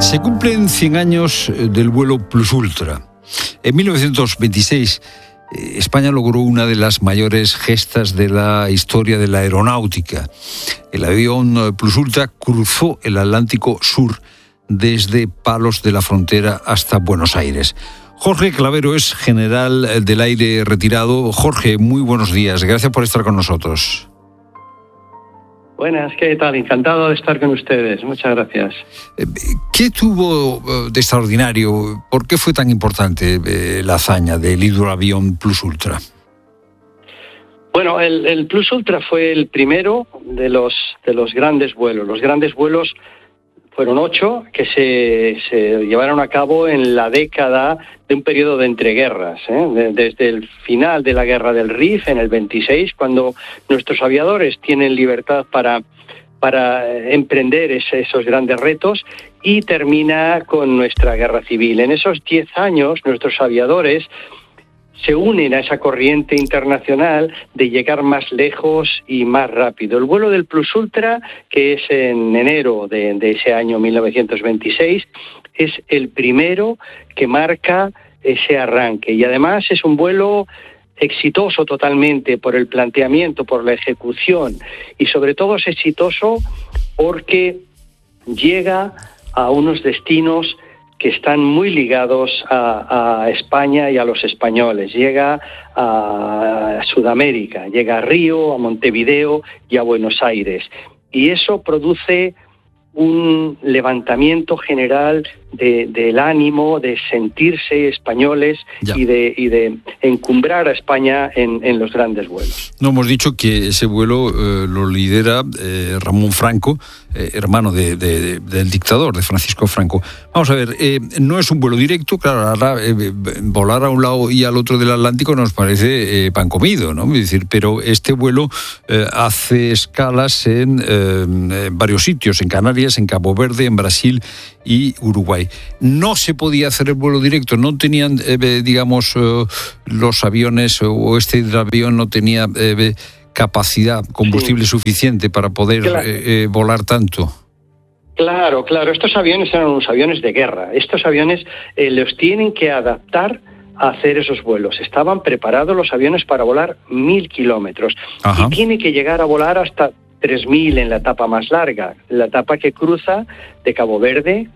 Se cumplen 100 años del vuelo Plus Ultra. En 1926, España logró una de las mayores gestas de la historia de la aeronáutica. El avión Plus Ultra cruzó el Atlántico Sur desde Palos de la Frontera hasta Buenos Aires. Jorge Clavero es general del aire retirado. Jorge, muy buenos días. Gracias por estar con nosotros. Buenas, ¿qué tal? Encantado de estar con ustedes. Muchas gracias. ¿Qué tuvo de extraordinario? ¿Por qué fue tan importante la hazaña del hidroavión Plus Ultra? Bueno, el Plus Ultra fue el primero de los grandes vuelos. Los grandes vuelos fueron 8 que se llevaron a cabo en la década de un periodo de entreguerras, desde el final de la Guerra del Rif, en el 26, cuando nuestros aviadores tienen libertad para emprender esos grandes retos, y termina con nuestra guerra civil. En esos 10 años, nuestros aviadores se unen a esa corriente internacional de llegar más lejos y más rápido. El vuelo del Plus Ultra, que es en enero de ese año 1926, es el primero que marca ese arranque. Y además es un vuelo exitoso totalmente por el planteamiento, por la ejecución, y sobre todo es exitoso porque llega a unos destinos que están muy ligados a España y a los españoles. Llega a Sudamérica, llega a Río, a Montevideo y a Buenos Aires. Y eso produce un levantamiento general del ánimo, de sentirse españoles y de encumbrar a España en los grandes vuelos. No hemos dicho que ese vuelo lo lidera Ramón Franco, hermano del dictador, de Francisco Franco. Vamos a ver, no es un vuelo directo, claro, ahora volar a un lado y al otro del Atlántico nos parece pan comido, ¿no? Es decir, pero este vuelo hace escalas en varios sitios, en Canarias, en Cabo Verde, en Brasil y Uruguay. No se podía hacer el vuelo directo, no tenían, digamos, los aviones o este hidroavión no tenía capacidad, combustible suficiente para poder volar tanto. Claro, estos aviones eran unos aviones de guerra. Estos aviones los tienen que adaptar a hacer esos vuelos. Estaban preparados los aviones para volar 1.000 kilómetros. Ajá. Y tiene que llegar a volar hasta 3.000 en la etapa más larga, la etapa que cruza de Cabo Verde,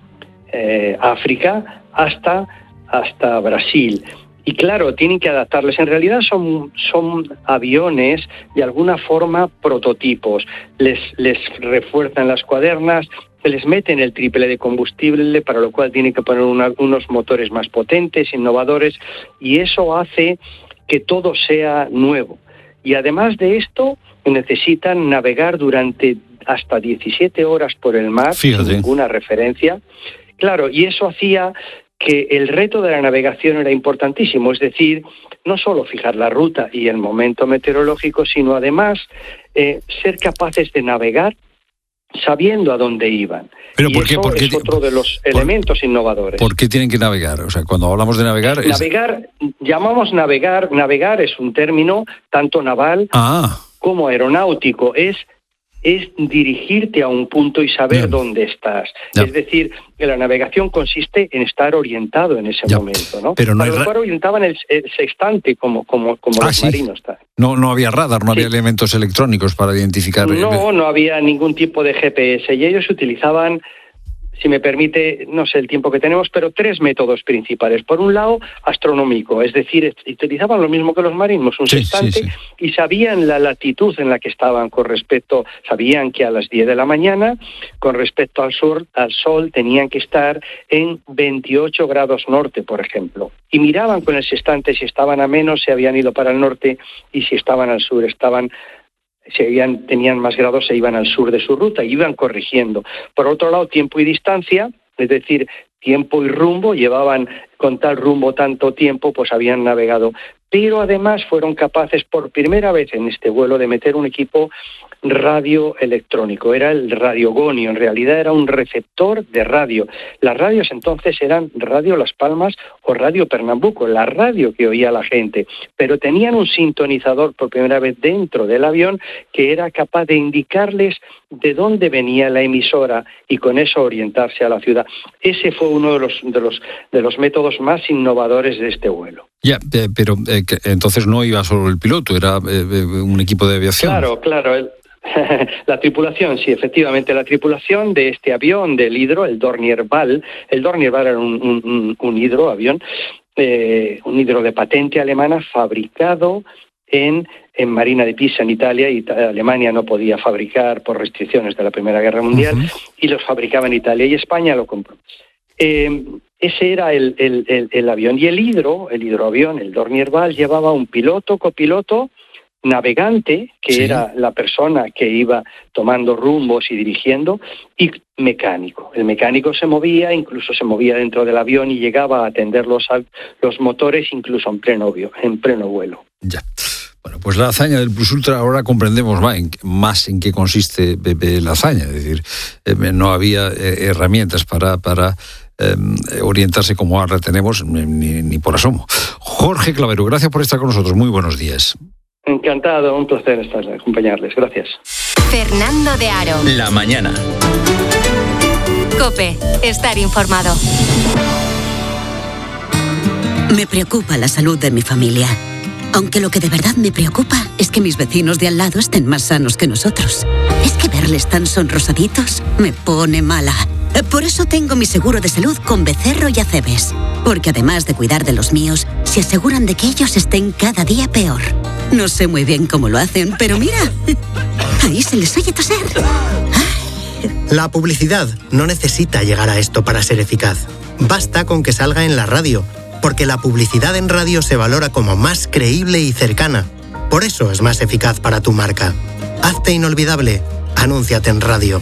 África, hasta Brasil. Y claro, tienen que adaptarles. En realidad son aviones de alguna forma prototipos. Les refuerzan las cuadernas, se les meten el triple de combustible, para lo cual tienen que poner unos motores más potentes, innovadores, y eso hace que todo sea nuevo. Y además de esto, necesitan navegar durante hasta 17 horas por el mar, sin ninguna referencia. Claro, y eso hacía que el reto de la navegación era importantísimo, es decir, no solo fijar la ruta y el momento meteorológico, sino además ser capaces de navegar sabiendo a dónde iban. Pero ¿por qué? Es otro de los elementos innovadores. ¿Por qué tienen que navegar? O sea, cuando hablamos de navegar... Llamamos navegar. Navegar es un término tanto naval como aeronáutico. Es dirigirte a un punto y saber dónde estás. Es decir, que la navegación consiste en estar orientado en ese momento, ¿no? Pero no para lo cual orientaban el sextante como los marinos. No había radar, no había elementos electrónicos para identificar... No había ningún tipo de GPS, y ellos utilizaban, si me permite, no sé el tiempo que tenemos, pero 3 métodos principales. Por un lado, astronómico, es decir, utilizaban lo mismo que los marinos, un sextante, y sabían la latitud en la que estaban sabían que a las 10 de la mañana, con respecto al sol, tenían que estar en 28 grados norte, por ejemplo. Y miraban con el sextante si estaban a menos, se habían ido para el norte, y si estaban al sur, tenían más grados, se iban al sur de su ruta y iban corrigiendo. Por otro lado, tiempo y distancia, es decir, tiempo y rumbo, llevaban con tal rumbo tanto tiempo, pues habían navegado. pero además fueron capaces por primera vez en este vuelo de meter un equipo radioelectrónico. Era el radiogonio, en realidad era un receptor de radio. Las radios entonces eran Radio Las Palmas o Radio Pernambuco, la radio que oía la gente, pero tenían un sintonizador por primera vez dentro del avión que era capaz de indicarles de dónde venía la emisora y con eso orientarse a la ciudad. Ese fue uno de los métodos más innovadores de este vuelo. Ya, pero entonces no iba solo el piloto, era un equipo de aviación. Claro. La tripulación, sí, efectivamente, la tripulación de este avión, del hidro, el Dornier Ball. El Dornier Ball era un hidroavión, un hidro de patente alemana fabricado en Marina di Pisa, en Italia, y Alemania no podía fabricar por restricciones de la Primera Guerra Mundial, y los fabricaba en Italia, y España lo compró. Ese era el avión, y el hidroavión, el Dornier Ball, llevaba un piloto, copiloto, navegante, que era la persona que iba tomando rumbos y dirigiendo, y mecánico. El mecánico se movía dentro del avión y llegaba a atender los motores incluso en pleno vuelo. Ya. Bueno, pues la hazaña del Plus Ultra ahora comprendemos más en qué consiste la hazaña. Es decir, no había herramientas para orientarse como ahora tenemos, ni por asomo. Jorge Clavero, gracias por estar con nosotros. Muy buenos días. Encantado, un placer acompañarles. Gracias. Fernando de Aro. La mañana. COPE. Estar informado. Me preocupa la salud de mi familia. Aunque lo que de verdad me preocupa es que mis vecinos de al lado estén más sanos que nosotros. Es que verles tan sonrosaditos me pone mala. Por eso tengo mi seguro de salud con Becerro y Acebes. Porque además de cuidar de los míos, se aseguran de que ellos estén cada día peor. No sé muy bien cómo lo hacen, pero mira, ahí se les oye toser. La publicidad no necesita llegar a esto para ser eficaz. Basta con que salga en la radio, porque la publicidad en radio se valora como más creíble y cercana. Por eso es más eficaz para tu marca. Hazte inolvidable. Anúnciate en radio.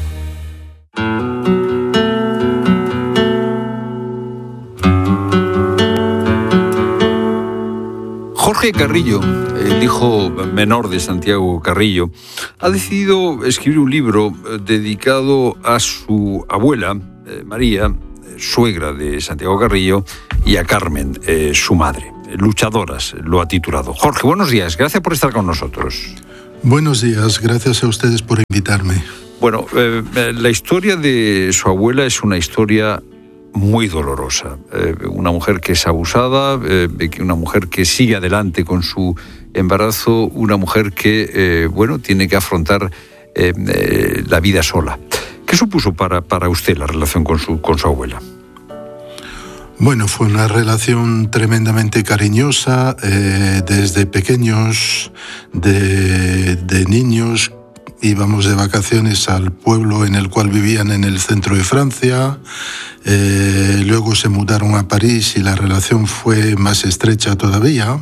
Jorge Carrillo, el hijo menor de Santiago Carrillo, ha decidido escribir un libro dedicado a su abuela, María, suegra de Santiago Carrillo, y a Carmen, su madre. Luchadoras, lo ha titulado. Jorge, buenos días, gracias por estar con nosotros. Buenos días, gracias a ustedes por invitarme. Bueno, la historia de su abuela es una historia muy dolorosa. Una mujer que es abusada, una mujer que sigue adelante con su embarazo, una mujer que, tiene que afrontar la vida sola. ¿Qué supuso para usted la relación con su abuela? Bueno, fue una relación tremendamente cariñosa. Desde pequeños, de niños, íbamos de vacaciones al pueblo en el cual vivían en el centro de Francia. Luego se mudaron a París y la relación fue más estrecha todavía.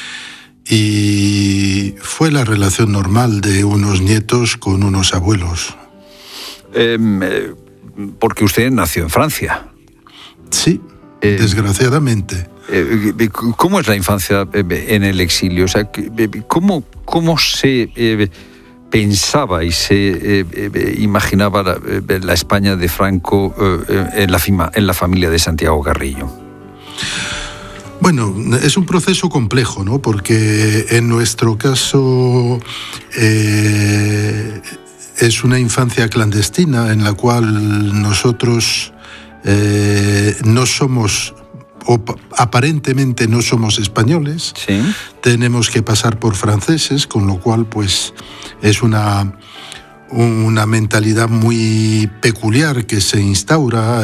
Y fue la relación normal de unos nietos con unos abuelos. Porque usted nació en Francia. Sí, desgraciadamente. ¿Cómo es la infancia en el exilio? O sea, ¿cómo se pensaba y se imaginaba la España de Franco en la familia de Santiago Carrillo? Bueno, es un proceso complejo, ¿no? Porque en nuestro caso es una infancia clandestina en la cual nosotros no somos, o aparentemente no somos españoles. ¿Sí? Tenemos que pasar por franceses, con lo cual pues es una mentalidad muy peculiar que se instaura.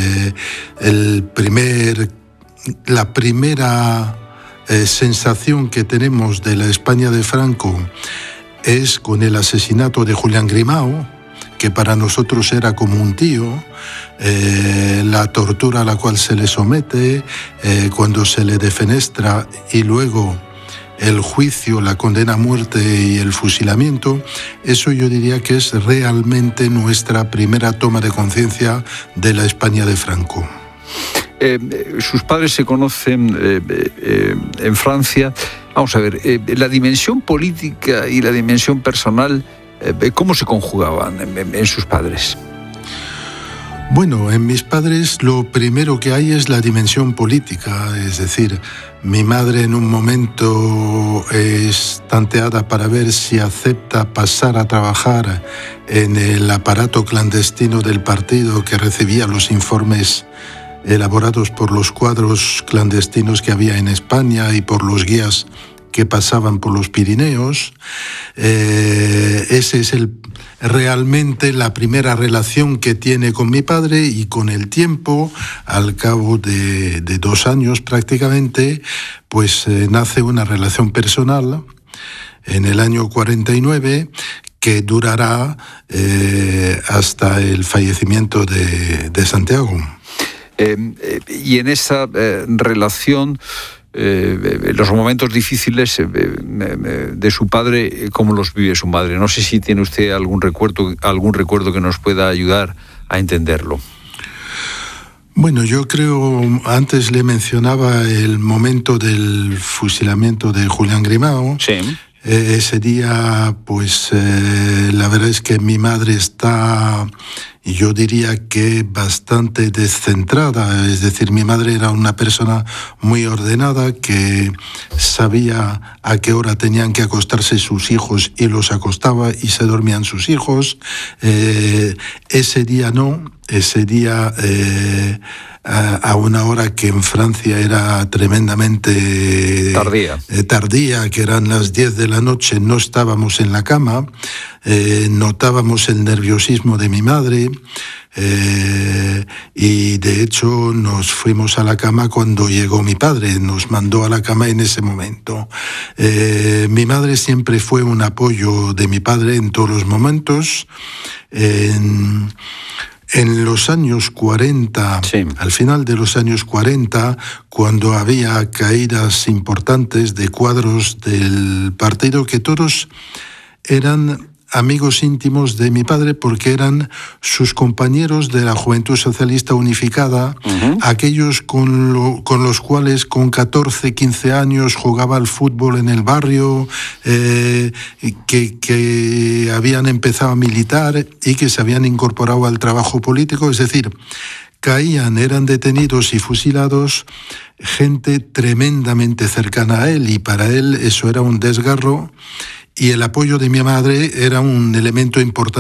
La primera sensación que tenemos de la España de Franco es con el asesinato de Julián Grimao, que para nosotros era como un tío, la tortura a la cual se le somete, cuando se le defenestra, y luego el juicio, la condena a muerte y el fusilamiento. Eso yo diría que es realmente nuestra primera toma de conciencia de la España de Franco. Sus padres se conocen en Francia. Vamos a ver, la dimensión política y la dimensión personal, ¿cómo se conjugaban en sus padres? Bueno, en mis padres lo primero que hay es la dimensión política, es decir, mi madre en un momento es tanteada para ver si acepta pasar a trabajar en el aparato clandestino del partido que recibía los informes elaborados por los cuadros clandestinos que había en España y por los guías que pasaban por los Pirineos. Ese es realmente la primera relación que tiene con mi padre, y con el tiempo, al cabo de 2 años prácticamente, pues nace una relación personal en el año 49 que durará hasta el fallecimiento de Santiago. Y en esa relación, los momentos difíciles de su padre, ¿cómo los vive su madre? No sé si tiene usted algún recuerdo que nos pueda ayudar a entenderlo. Bueno, yo creo, antes le mencionaba el momento del fusilamiento de Julián Grimao. Sí. Ese día, pues la verdad es que mi madre está, yo diría que bastante descentrada. Es decir, mi madre era una persona muy ordenada, que sabía a qué hora tenían que acostarse sus hijos y los acostaba, y se dormían sus hijos. Ese día no, ese día a una hora que en Francia era tremendamente tardía, que eran las 10 de la noche, no estábamos en la cama. Notábamos el nerviosismo de mi madre, y de hecho nos fuimos a la cama cuando llegó mi padre, nos mandó a la cama en ese momento. Mi madre siempre fue un apoyo de mi padre en todos los momentos. En los años 40, sí, al final de los años 40, cuando había caídas importantes de cuadros del partido, que todos eran amigos íntimos de mi padre porque eran sus compañeros de la Juventud Socialista Unificada, aquellos con los cuales con 14, 15 años jugaba al fútbol en el barrio, que habían empezado a militar y que se habían incorporado al trabajo político. Es decir, eran detenidos y fusilados gente tremendamente cercana a él, y para él eso era un desgarro, y el apoyo de mi madre era un elemento importante